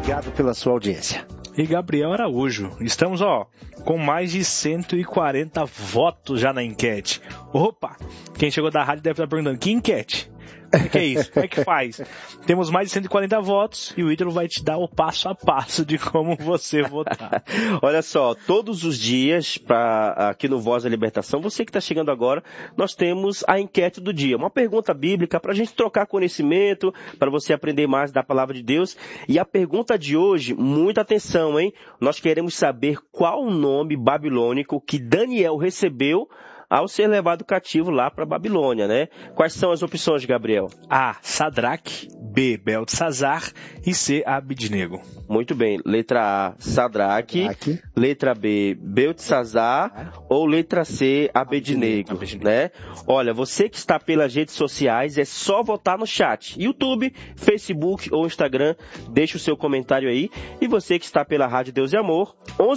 obrigado pela sua audiência. E Gabriel Araújo, estamos com mais de 140 votos já na enquete. Opa, quem chegou da rádio deve estar perguntando, que enquete? O que é isso? Como é que faz? Temos mais de 140 votos e o Ítalo vai te dar o passo a passo de como você votar. Olha só, todos os dias, aqui no Voz da Libertação, você que está chegando agora, nós temos a enquete do dia. Uma pergunta bíblica para a gente trocar conhecimento, para você aprender mais da palavra de Deus. E a pergunta de hoje, muita atenção, hein? Nós queremos saber qual o nome babilônico que Daniel recebeu ao ser levado cativo lá para a Babilônia, né? Quais são as opções, Gabriel? A, Sadraque, B, Beltesazar e C, Abidnego. Muito bem. Letra A, Sadraque. Letra B, Beltesazar. Ou letra C, Abednego, né? Olha, você que está pelas redes sociais, é só votar no chat. YouTube, Facebook ou Instagram, deixa o seu comentário aí. E você que está pela Rádio Deus e Amor,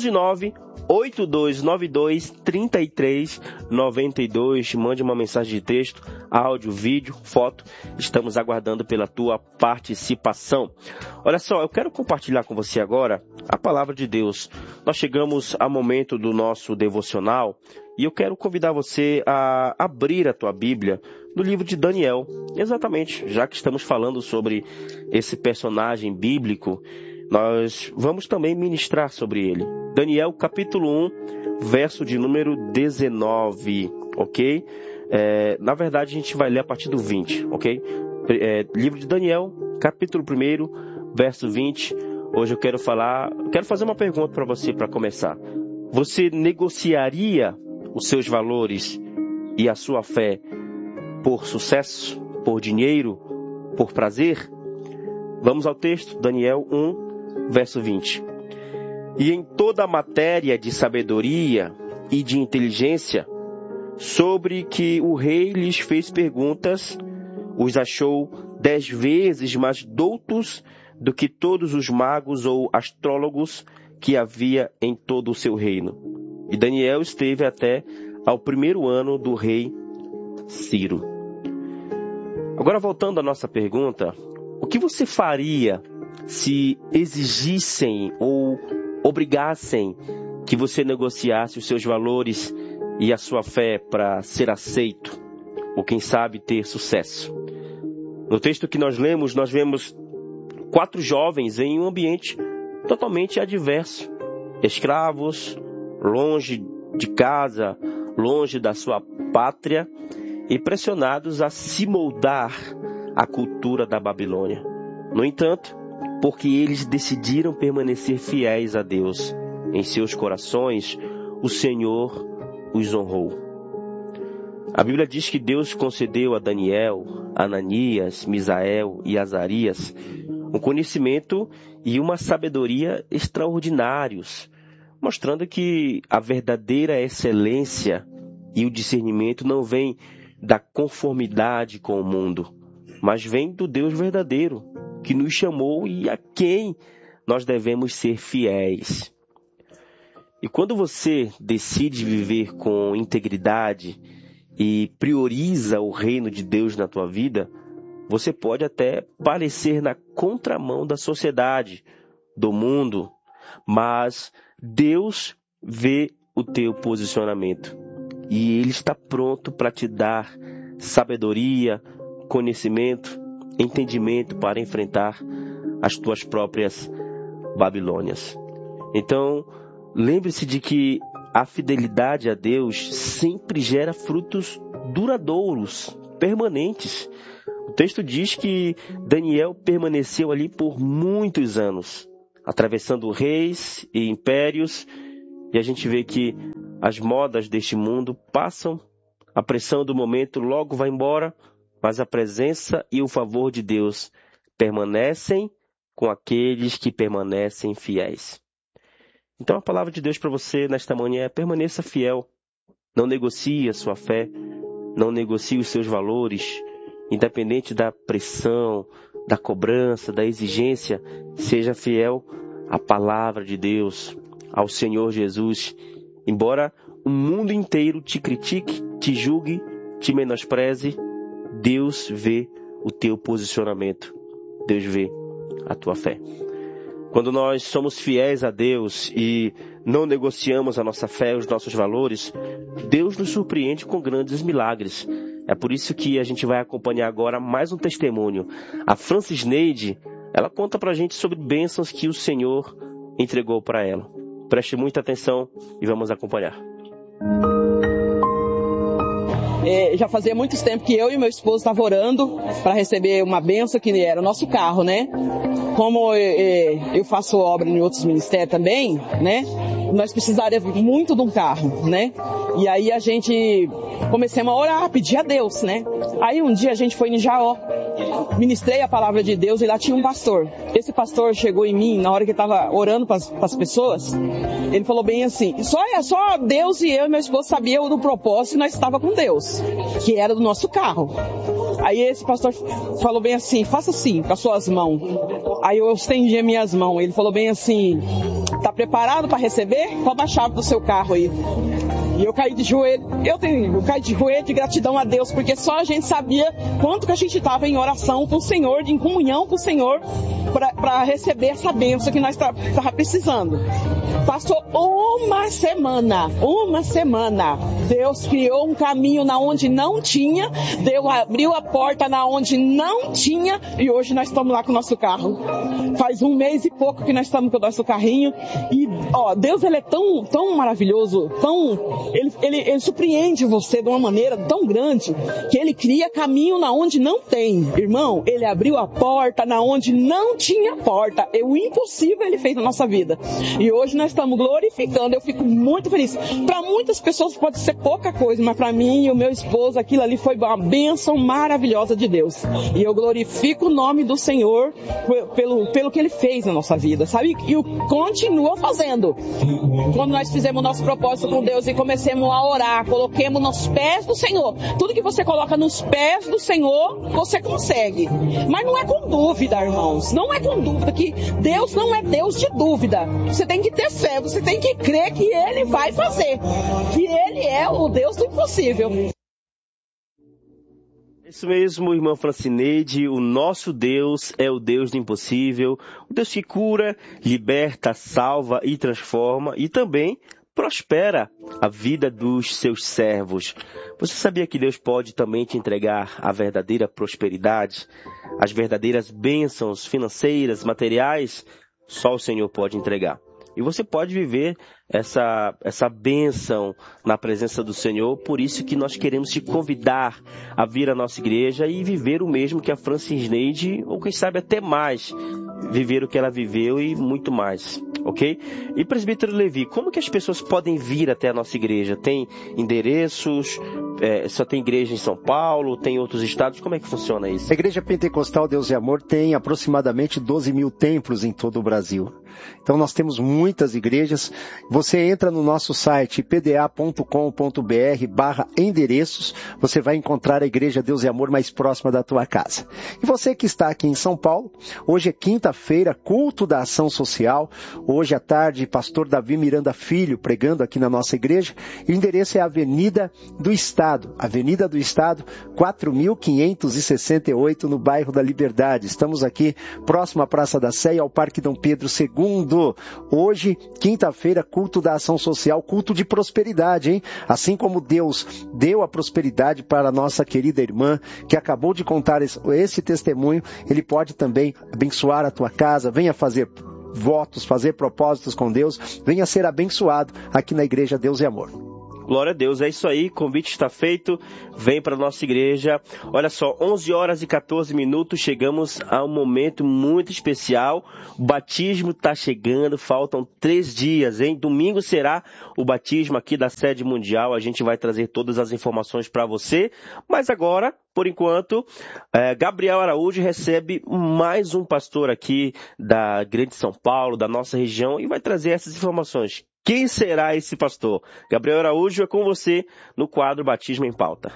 119-8292-3392. Mande uma mensagem de texto, áudio, vídeo, foto. Estamos aguardando pela tua participação. Olha só, eu quero compartilhar com você agora a palavra de Deus. Nós chegamos ao momento do nosso devocional e eu quero convidar você a abrir a tua Bíblia no livro de Daniel. Exatamente, já que estamos falando sobre esse personagem bíblico, nós vamos também ministrar sobre ele. Daniel, capítulo 1, verso de número 19, ok? Na verdade, a gente vai ler a partir do 20, ok? Livro de Daniel, capítulo 1, verso 20. Hoje eu quero fazer uma pergunta para você para começar. Você negociaria os seus valores e a sua fé por sucesso, por dinheiro, por prazer? Vamos ao texto, Daniel 1, verso 20. E em toda a matéria de sabedoria e de inteligência, sobre que o rei lhes fez perguntas, os achou 10 vezes mais doutos do que todos os magos ou astrólogos que havia em todo o seu reino. E Daniel esteve até ao 1º ano do rei Ciro. Agora, voltando à nossa pergunta, o que você faria se exigissem ou obrigassem que você negociasse os seus valores e a sua fé para ser aceito, ou quem sabe ter sucesso? No texto que nós lemos, nós vemos 4 jovens em um ambiente totalmente adverso, escravos, longe de casa, longe da sua pátria e pressionados a se moldar à cultura da Babilônia. No entanto, porque eles decidiram permanecer fiéis a Deus em seus corações, o Senhor os honrou. A Bíblia diz que Deus concedeu a Daniel, Ananias, Misael e Azarias um conhecimento e uma sabedoria extraordinários, mostrando que a verdadeira excelência e o discernimento não vem da conformidade com o mundo, mas vem do Deus verdadeiro, que nos chamou e a quem nós devemos ser fiéis. E quando você decide viver com integridade e prioriza o reino de Deus na tua vida, você pode até parecer na contramão da sociedade, do mundo, mas Deus vê o teu posicionamento e Ele está pronto para te dar sabedoria, conhecimento, entendimento para enfrentar as tuas próprias Babilônias. Então, lembre-se de que a fidelidade a Deus sempre gera frutos duradouros, permanentes. O texto diz que Daniel permaneceu ali por muitos anos, atravessando reis e impérios, e a gente vê que as modas deste mundo passam, a pressão do momento logo vai embora, mas a presença e o favor de Deus permanecem com aqueles que permanecem fiéis. Então a palavra de Deus para você nesta manhã é: permaneça fiel, não negocie a sua fé, não negocie os seus valores, independente da pressão, da cobrança, da exigência, seja fiel à palavra de Deus, ao Senhor Jesus. Embora o mundo inteiro te critique, te julgue, te menospreze, Deus vê o teu posicionamento, Deus vê a tua fé. Quando nós somos fiéis a Deus e não negociamos a nossa fé, os nossos valores, Deus nos surpreende com grandes milagres. É por isso que a gente vai acompanhar agora mais um testemunho. A Francis Neide, ela conta pra gente sobre bênçãos que o Senhor entregou para ela. Preste muita atenção e vamos acompanhar. Já fazia muito tempo que eu e meu esposo estavam orando para receber uma bênção que era o nosso carro, né? Como eu faço obra em outros ministérios também, né? Nós precisaríamos muito de um carro, né? E aí a gente começamos a orar, pedir a Deus, né? Aí um dia a gente foi em Jaó, ministrei a palavra de Deus e lá tinha um pastor. Esse pastor chegou em mim na hora que eu estava orando para as pessoas. Ele falou bem assim, só Deus e eu e meu esposo sabiam do propósito e nós estávamos com Deus, que era do nosso carro. Aí esse pastor falou bem assim, faça assim com as suas mãos. Aí eu estendi as minhas mãos. Ele falou bem assim, tá preparado para receber? Toma a chave do seu carro aí. E eu caí de joelho, eu caí de joelho de gratidão a Deus, porque só a gente sabia quanto que a gente estava em oração com o Senhor, em comunhão com o Senhor, para receber essa bênção que nós estávamos precisando. Passou uma semana, Deus criou um caminho na onde não tinha, Deus abriu a porta na onde não tinha, e hoje nós estamos lá com o nosso carro. Faz um mês e pouco que nós estamos com o nosso carrinho, e Deus ele é tão maravilhoso, ele surpreende você de uma maneira tão grande, que ele cria caminho na onde não tem. Irmão, ele abriu a porta na onde não tinha porta. O impossível ele fez na nossa vida. E hoje nós estamos glorificando. Eu fico muito feliz. Para muitas pessoas pode ser pouca coisa, mas para mim e o meu esposo, aquilo ali foi uma bênção maravilhosa de Deus. E eu glorifico o nome do Senhor pelo que ele fez na nossa vida, sabe? E continua fazendo. Quando nós fizemos o nosso propósito com Deus e começamos a orar, coloquemos nos pés do Senhor. Tudo que você coloca nos pés do Senhor, você consegue. Mas não é com dúvida, irmãos. Não é com dúvida, que Deus não é Deus de dúvida. Você tem que ter fé, você tem que crer que Ele vai fazer. Que Ele é o Deus do impossível. Isso mesmo, irmã Francineide, o nosso Deus é o Deus do impossível, o Deus que cura, liberta, salva e transforma e também prospera a vida dos seus servos. Você sabia que Deus pode também te entregar a verdadeira prosperidade, as verdadeiras bênçãos financeiras, materiais? Só o Senhor pode entregar. E você pode viver essa bênção na presença do Senhor. Por isso que nós queremos te convidar a vir à nossa igreja e viver o mesmo que a Francis Neide, ou quem sabe até mais, viver o que ela viveu e muito mais, ok? E presbítero Levi, como que as pessoas podem vir até a nossa igreja? Tem endereços? Só tem igreja em São Paulo? Tem outros estados? Como é que funciona isso? A Igreja Pentecostal Deus e Amor tem aproximadamente 12 mil templos em todo o Brasil. Então nós temos muitas igrejas. Você entra no nosso site pda.com.br/endereços, você vai encontrar a Igreja Deus e Amor mais próxima da tua casa. E você que está aqui em São Paulo, hoje é quinta-feira, culto da ação social. Hoje à tarde, pastor Davi Miranda Filho pregando aqui na nossa igreja. E o endereço é Avenida do Estado, 4.568, no bairro da Liberdade. Estamos aqui próximo à Praça da Sé e ao Parque Dom Pedro II. Hoje, quinta-feira, culto da ação social, culto de prosperidade, hein? Assim como Deus deu a prosperidade para a nossa querida irmã, que acabou de contar esse testemunho, Ele pode também abençoar a tua casa. Venha fazer votos, fazer propósitos com Deus, venha ser abençoado aqui na Igreja Deus e Amor. Glória a Deus, é isso aí, convite está feito, vem para a nossa igreja. Olha só, 11 horas e 14 minutos, chegamos a um momento muito especial. O batismo está chegando, faltam 3 dias, hein? Domingo será o batismo aqui da sede mundial, a gente vai trazer todas as informações para você. Mas agora, por enquanto, Gabriel Araújo recebe mais um pastor aqui da Grande São Paulo, da nossa região, e vai trazer essas informações. Quem será esse pastor? Gabriel Araújo, é com você no quadro Batismo em Pauta.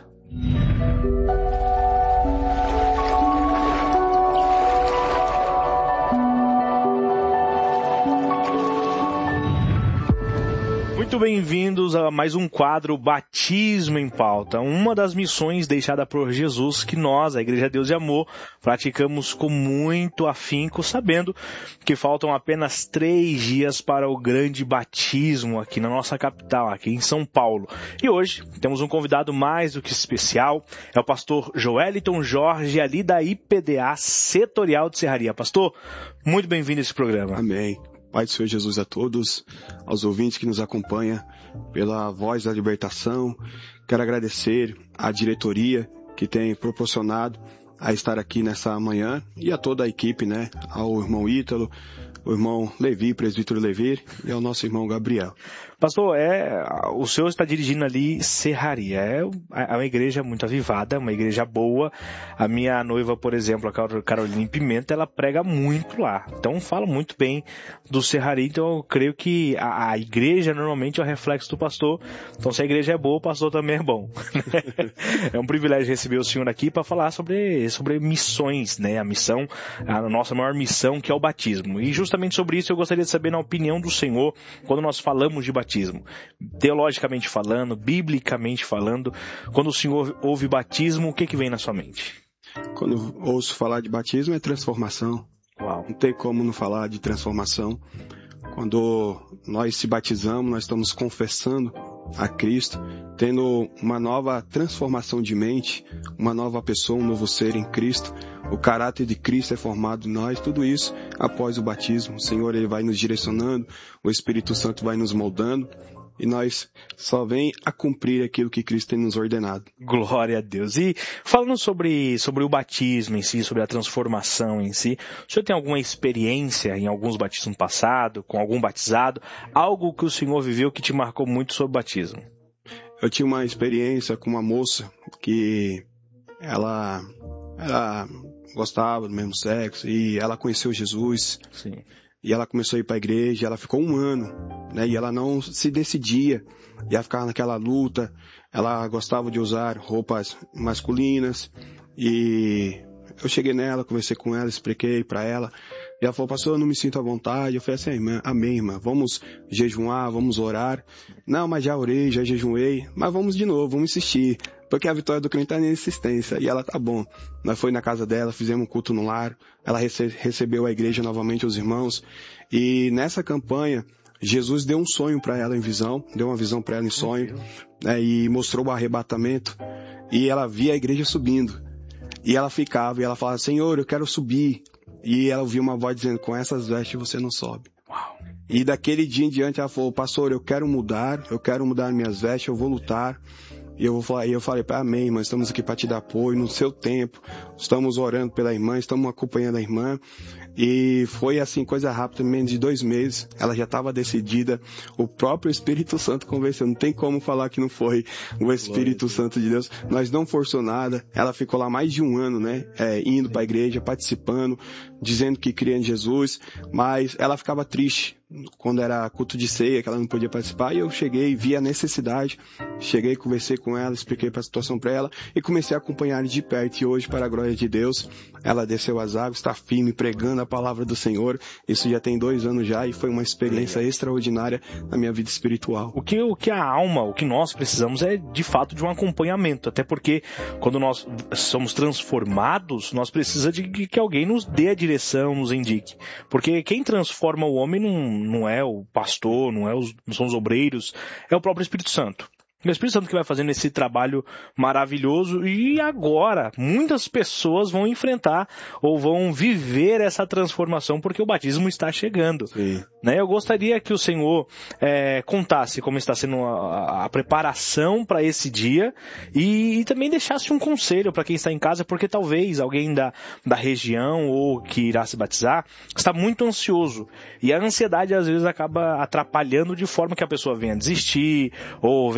Muito Muito bem-vindos a mais um quadro Batismo em Pauta, uma das missões deixada por Jesus que nós, a Igreja Deus e Amor, praticamos com muito afinco, sabendo que faltam apenas 3 dias para o grande batismo aqui na nossa capital, aqui em São Paulo. E hoje temos um convidado mais do que especial, é o pastor Joeliton Jorge, ali da IPDA Setorial de Serraria. Pastor, muito bem-vindo a esse programa. Amém. Pai do Senhor Jesus a todos, aos ouvintes que nos acompanham pela Voz da Libertação. Quero agradecer à diretoria que tem proporcionado a estar aqui nessa manhã e a toda a equipe, né? Ao irmão Ítalo, o irmão Levi, presbítero Levi, e ao nosso irmão Gabriel. Pastor, o senhor está dirigindo ali Serraria, é uma igreja muito avivada, uma igreja boa. A minha noiva, por exemplo, a Caroline Pimenta, ela prega muito lá. Então fala muito bem do Serraria, então eu creio que a igreja normalmente é o reflexo do pastor. Então se a igreja é boa, o pastor também é bom. É um privilégio receber o senhor aqui para falar sobre missões, né? A nossa maior missão, que é o batismo. E justamente sobre isso eu gostaria de saber na opinião do senhor, quando nós falamos de batismo. Teologicamente falando, biblicamente falando, quando o senhor ouve batismo, o que vem na sua mente? Quando ouço falar de batismo é transformação. Uau. Não tem como não falar de transformação. Quando nós se batizamos, nós estamos confessando a Cristo, tendo uma nova transformação de mente, uma nova pessoa, um novo ser em Cristo. O caráter de Cristo é formado em nós, tudo isso após o batismo. O Senhor ele vai nos direcionando, o Espírito Santo vai nos moldando e nós só vem a cumprir aquilo que Cristo tem nos ordenado. Glória a Deus. E falando sobre o batismo em si, sobre a transformação em si, o senhor tem alguma experiência em alguns batismos passados, com algum batizado, algo que o senhor viveu que te marcou muito sobre o batismo? Eu tinha uma experiência com uma moça que ela gostava do mesmo sexo e ela conheceu Jesus. Sim. E ela começou a ir para a igreja, ela ficou 1 ano, né? E ela não se decidia, e ela ficava naquela luta. Ela gostava de usar roupas masculinas e eu cheguei nela, conversei com ela, expliquei para ela. E ela falou: pastor, eu não me sinto à vontade. Eu falei assim: amém, irmã, vamos jejuar, vamos orar. Não, mas já orei, já jejuei, mas vamos de novo, vamos insistir. Porque a vitória do crente está na insistência. E ela, tá bom. Nós fomos na casa dela, fizemos um culto no lar. Ela recebeu a igreja novamente, os irmãos. E nessa campanha, Jesus deu um sonho para ela em visão. Deu uma visão para ela em sonho. Né, e mostrou o arrebatamento. E ela via a igreja subindo. E ela ficava, e ela falava: Senhor, eu quero subir. E ela ouvia uma voz dizendo: com essas vestes você não sobe. Uau. E daquele dia em diante ela falou: pastor, eu quero mudar minhas vestes, eu vou lutar. E eu falei para amém, irmã, estamos aqui para te dar apoio no seu tempo, estamos orando pela irmã, estamos acompanhando a irmã. E foi assim, coisa rápida, em menos de 2 meses, ela já estava decidida, o próprio Espírito Santo convenceu, não tem como falar que não foi o Espírito Santo de Deus, nós não forçou nada, ela ficou lá mais de 1 ano, né, indo para a igreja, participando, dizendo que cria em Jesus, mas ela ficava triste quando era culto de ceia, que ela não podia participar, e eu cheguei, vi a necessidade, conversei com ela, expliquei a situação para ela, e comecei a acompanhar de perto, e hoje, para a glória de Deus, ela desceu as águas, está firme, pregando a palavra do Senhor. Isso já tem 2 anos já e foi uma experiência extraordinária na minha vida espiritual. O que a alma, o que nós precisamos é de fato de um acompanhamento, até porque quando nós somos transformados, nós precisamos de que alguém nos dê a direção, nos indique. Porque quem transforma o homem não é o pastor, não são os obreiros, é o próprio Espírito Santo. O Espírito Santo que vai fazendo esse trabalho maravilhoso e agora muitas pessoas vão enfrentar ou vão viver essa transformação porque o batismo está chegando. Né? Eu gostaria que o Senhor contasse como está sendo a preparação para esse dia e também deixasse um conselho para quem está em casa, porque talvez alguém da região ou que irá se batizar está muito ansioso e a ansiedade às vezes acaba atrapalhando de forma que a pessoa venha desistir ou